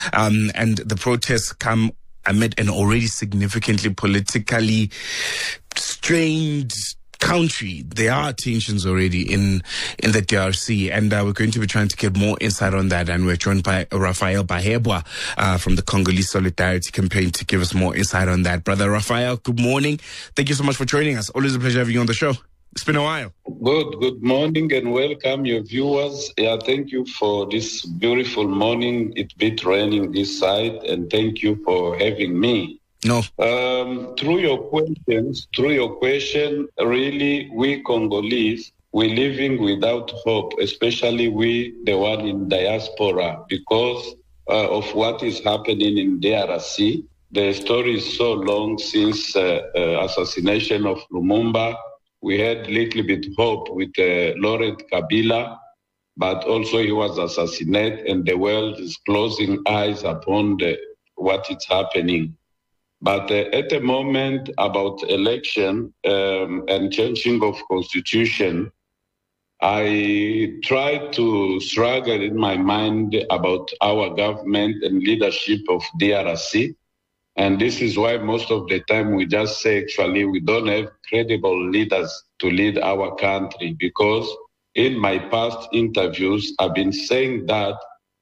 And the protests come amid an already significantly politically strained country. There are tensions already in the DRC, and we're going to be trying to get more insight on that. And we're joined by Raphael Bahebwa from the Congolese Solidarity Campaign to give us more insight on that. Brother Raphael, good morning. Thank you so much for joining us. Always a pleasure having you on the show. It's been a while. Good morning and welcome your viewers. Yeah, thank you for this beautiful morning. It's been raining this side, and thank you for having me. No. Through your question, really, we Congolese, we're living without hope, especially we, the one in diaspora, because of what is happening in DRC. The story is so long since assassination of Lumumba. We had little bit hope with Laurent Kabila, but also he was assassinated, and the world is closing eyes upon what is happening. But at the moment about election and changing of constitution, I try to struggle in my mind about our government and leadership of DRC. And this is why most of the time we just say, actually, we don't have credible leaders to lead our country. Because in my past interviews, I've been saying that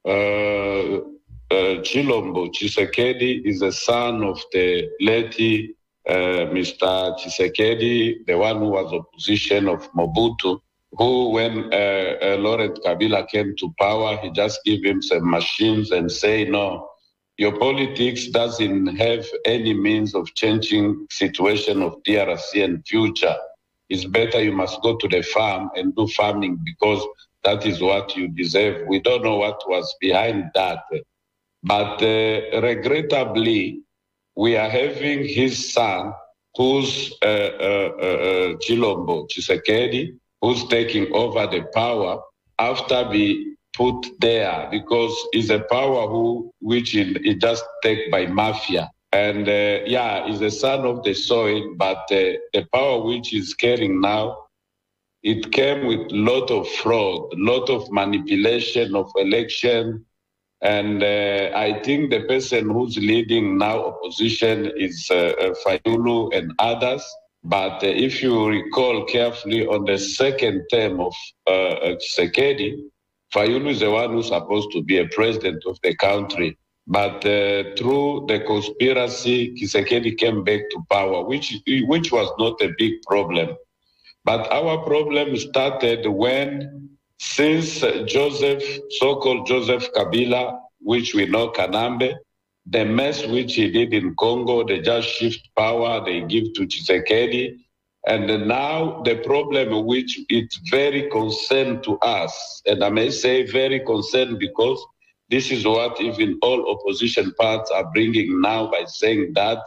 Chilombo Tshisekedi is the son of the late Mr. Tshisekedi, the one who was opposition of Mobutu, who when Laurent Kabila came to power, he just gave him some machines and say, no, your politics doesn't have any means of changing situation of DRC and future. It's better you must go to the farm and do farming because that is what you deserve. We don't know what was behind that. But regrettably, we are having his son, who's Chilombo Tshisekedi, who's taking over the power after we put there, because it's a power which is just taken by mafia. And he's the son of the soil, but the power which is carrying now, it came with lot of fraud, lot of manipulation of election. And I think the person who's leading now opposition is Fayulu and others. But if you recall carefully, on the second term of Tshisekedi, Fayulu is the one who's supposed to be a president of the country. But through the conspiracy, Tshisekedi came back to power, which was not a big problem. But our problem started when, since so-called Joseph Kabila, which we know Kanambe, the mess which he did in Congo, they just shift power, they give to Tshisekedi. And now the problem which it's very concerned to us, and I may say very concerned because this is what even all opposition parties are bringing now by saying that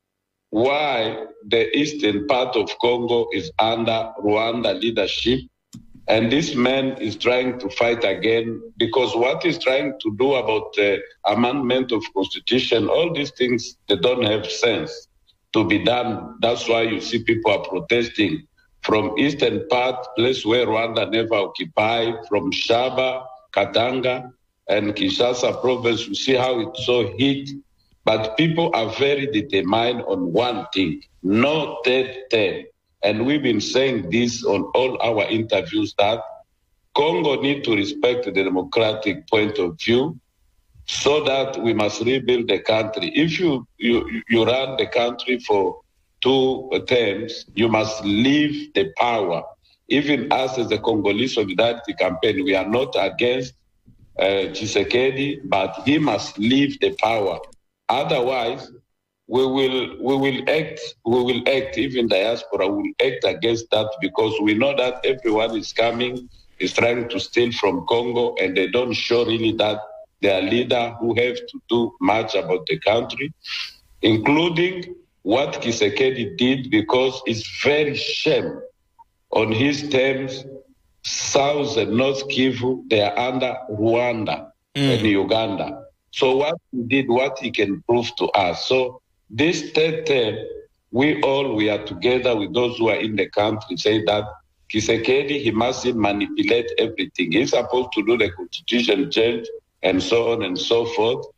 why the eastern part of Congo is under Rwanda leadership, and this man is trying to fight again, because what he's trying to do about the amendment of constitution, all these things, they don't have sense to be done. That's why you see people are protesting from eastern part, place where Rwanda never occupied, from Shaba, Katanga, and Kinshasa province. You see how it's so heat. But people are very determined on one thing, no third term. And we've been saying this on all our interviews, that Congo need to respect the democratic point of view, so that we must rebuild the country. If you run the country for 2 terms, you must leave the power. Even us as the Congolese Solidarity Campaign, we are not against Tshisekedi, but he must leave the power. Otherwise, we will act, even diaspora will act against that, because we know that everyone is trying to steal from Congo, and they don't show really that their leader who have to do much about the country, including what Tshisekedi did, because it's very shame. On his terms, South and North Kivu, they are under Rwanda and Uganda. So what he did, what he can prove to us. So this third term, we are together with those who are in the country, say that Tshisekedi, he mustn't manipulate everything. He's supposed to do the constitution change and so on and so forth.